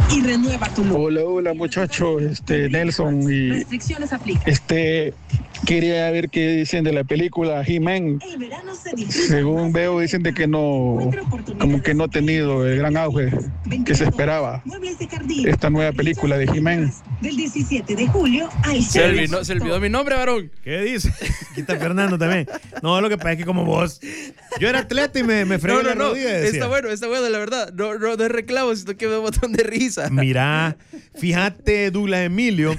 y renueva tu look. Hola, hola muchachos, Nelson y Restricciones aplican. quería ver qué dicen de la película He-Man. El verano se disfruta. Según veo dicen de que no, como que no ha tenido el gran auge que se esperaba Muebles de jardín. esta nueva película de He-Man. Del 17 de julio al Se olvidó mi nombre, varón. ¿Qué dice? Aquí está Fernando también. No, lo que pasa es que como vos, yo era atleta y me fregué la rodilla. Decía. Está bueno, la verdad. No es reclamo, sino que me da un botón de risa. Mira, fíjate, Douglas Emilio,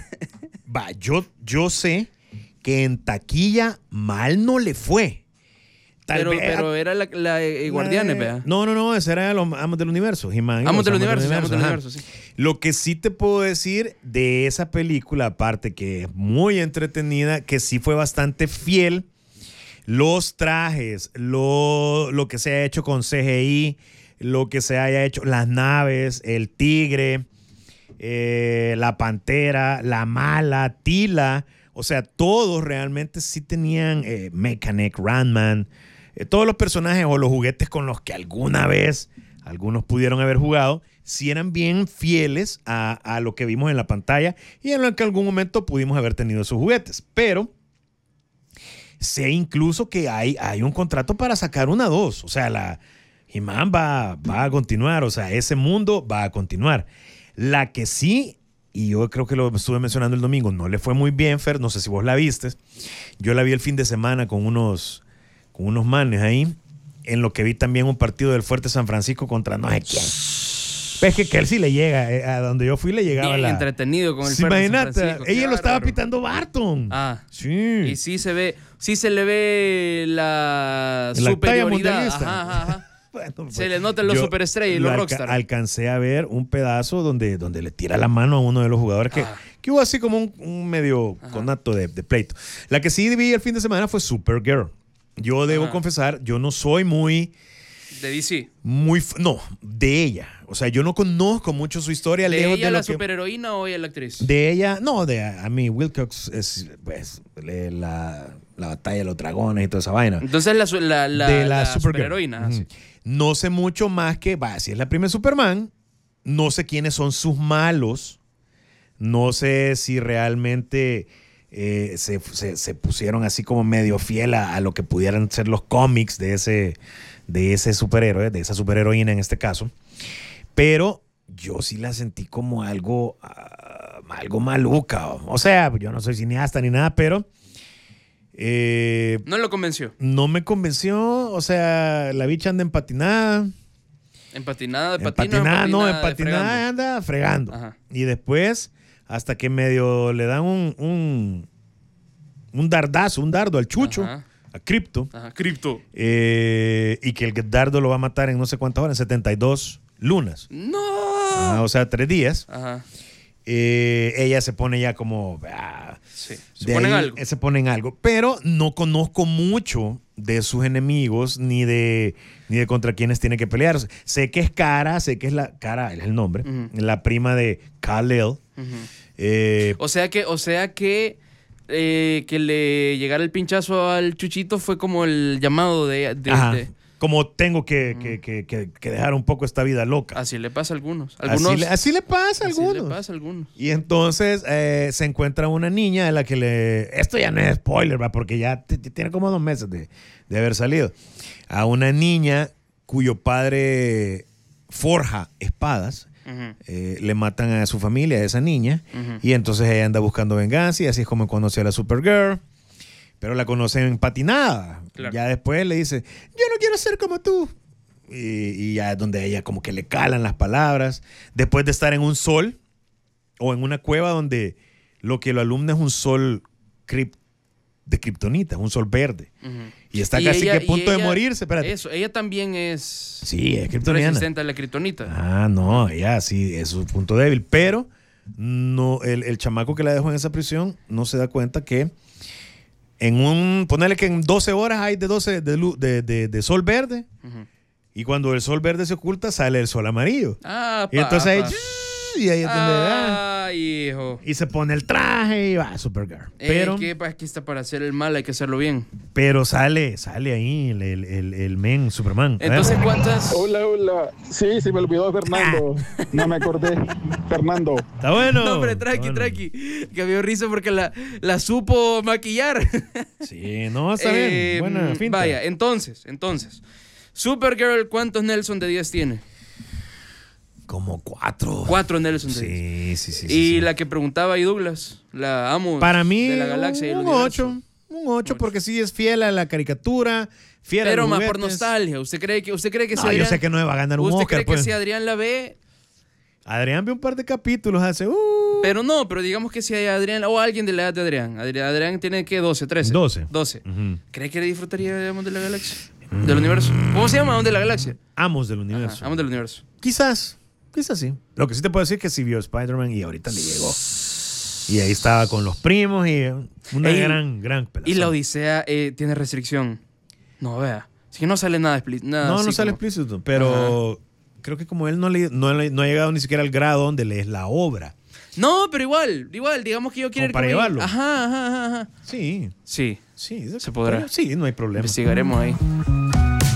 yo sé que en taquilla mal no le fue. Pero era la Guardianes, vea. No, ese era los Amos del Universo. Amos del Universo, sí. Lo que sí te puedo decir de esa película, aparte que es muy entretenida, que sí fue bastante fiel, los trajes, lo que se ha hecho con CGI, lo que se haya hecho, las naves, el tigre, la pantera, la mala, Tila, o sea, todos realmente sí tenían Mechanic, Ranman, todos los personajes o los juguetes con los que alguna vez algunos pudieron haber jugado, sí eran bien fieles a lo que vimos en la pantalla y en lo que en algún momento pudimos haber tenido esos juguetes. Pero sé incluso que hay un contrato para sacar una 2. O sea, la He-Man va a continuar. O sea, ese mundo va a continuar. La que sí, y yo creo que lo estuve mencionando el domingo, no le fue muy bien, Fer, no sé si vos la viste. Yo la vi el fin de semana con unos manes ahí, en lo que vi también un partido del Fuerte San Francisco contra no sé quién. Ves que él sí le llega, a donde yo fui le llegaba bien entretenido con el sí, Fuerte imagínate, San Francisco. ella lo estaba pitando Barton. Sí. Y sí se le ve la superioridad. Ajá. Bueno, pues, se le notan los superestrellas y los rockstar. Alcancé a ver un pedazo donde le tira la mano a uno de los jugadores que hubo así como un medio conato de pleito. La que sí vi el fin de semana fue Supergirl. Yo debo confesar, yo no soy muy... ¿De DC? No, de ella. O sea, yo no conozco mucho su historia. ¿De ella la superheroína o ella la actriz? De ella, no, a mí Wilcox es pues la batalla de los dragones y toda esa vaina. Entonces la superheroína. Sí. No sé mucho más que, si es la primera Superman, no sé quiénes son sus malos, no sé si realmente se pusieron así como medio fiel a lo que pudieran ser los cómics de ese superhéroe, de esa superheroína en este caso, pero yo sí la sentí como algo maluca. O sea, yo no soy cineasta ni nada, pero ¿no lo convenció? No me convenció, o sea, la bicha anda empatinada. ¿Empatinada de empatinada anda fregando. Ajá. Y después, hasta que medio le dan un dardo al Chucho. Ajá. A Crypto. Crypto. Y que el dardo lo va a matar en no sé cuántas horas, en 72 lunas. ¡No! O sea, 3 días. Ajá. Ella se pone ya como... sí. Se pone en algo. Pero no conozco mucho de sus enemigos ni de contra quienes tiene que pelear. Sé que es Kara, sé que es Kara, es el nombre, la prima de Kal-El. O sea que le llegara el pinchazo al Chuchito fue como el llamado de como tengo que dejar un poco esta vida loca. Así le pasa a algunos. Así le pasa a algunos. Y entonces se encuentra una niña de la que esto ya no es spoiler, ¿va? Porque ya tiene como 2 meses de haber salido. A una niña cuyo padre forja espadas. Le matan a su familia, a esa niña, y entonces ella anda buscando venganza, y así es como conoce a la Supergirl, pero la conocen patinada. Claro. Ya después le dice, yo no quiero ser como tú, y ya es donde ella como que le calan las palabras, después de estar en un sol o en una cueva donde lo que lo alumna es un sol de kriptonita, un sol verde. Y está casi que a punto de morirse. Espérate. Eso, ella también es... Sí, es kriptoniana. Resistente a la kriptonita. No, ella sí, es su punto débil. Pero no, el chamaco que la dejó en esa prisión no se da cuenta que ponerle que en 12 horas hay de sol verde. Y cuando el sol verde se oculta, sale el sol amarillo. Y entonces ahí... Y ahí es donde Ay, hijo. Y se pone el traje y va Supergirl. Pero Es que aquí está para hacer el mal, hay que hacerlo bien. Pero sale ahí el men Superman. A ver. Entonces, ¿cuántas? Hola. Sí, se me olvidó Fernando. No me acordé. Fernando. Está bueno. No, hombre, está bueno. tranqui. Que me dio risa porque la supo maquillar. Sí, no, está bien. Buena finta. Vaya, entonces. Supergirl, ¿cuántos Nelson de 10 tiene? Como 4. 4 Nelson de 10. Sí. Y la que preguntaba ahí Douglas, la amo para mí, de la galaxia y el un universo. 8. Un 8 porque sí es fiel a la caricatura, fiel a Pero los más juguetes. por nostalgia. ¿Usted cree que No, si yo Adrián, sé que no me va a ganar un ¿usted Oscar. cree Pues. que si Adrián la ve? Adrián vio un par de capítulos hace... Pero digamos que si hay Adrián o alguien de la edad de Adrián. Adrián tiene que 12, 13. 12. Ujú. ¿Cree que le disfrutaría, digamos, de la galaxia? Del universo. ¿Cómo se llama? ¿Dónde la galaxia? Amos del universo. Ajá, amos del universo. Quizás sí. Lo que sí te puedo decir es que sí vio Spider-Man y ahorita le llegó. Y ahí estaba con los primos y una gran pelazón. Y la Odisea tiene restricción. No, vea. Así que no sale nada explícito. No sale explícito, pero creo que como él no ha llegado ni siquiera al grado donde lees la obra. No, pero igual, digamos que yo quiero ¿Como para llevarlo? Ajá. Sí. Sí, Sí. se podrá. Sí, no hay problema. investigaremos ahí.